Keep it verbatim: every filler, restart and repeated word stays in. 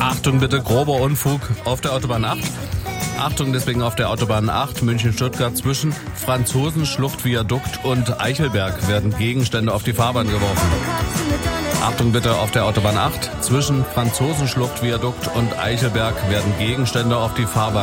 Achtung bitte, grober Unfug auf der Autobahn acht. Achtung deswegen auf der Autobahn acht München-Stuttgart zwischen Franzosenschlucht-Viadukt und Eichelberg werden Gegenstände auf die Fahrbahn geworfen. Achtung bitte auf der Autobahn acht zwischen Franzosenschlucht-Viadukt und Eichelberg werden Gegenstände auf die Fahrbahn